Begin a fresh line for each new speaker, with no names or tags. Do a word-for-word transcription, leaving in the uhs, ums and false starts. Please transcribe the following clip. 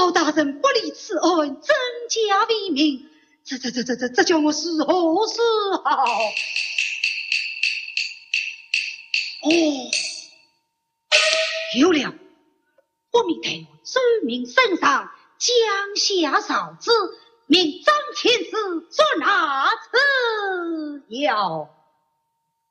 包大人不理此恩，增加为民，这这这这这这叫我是何是好？哦，有了，我命得遵命圣上降下诏旨，命张天子做那次要。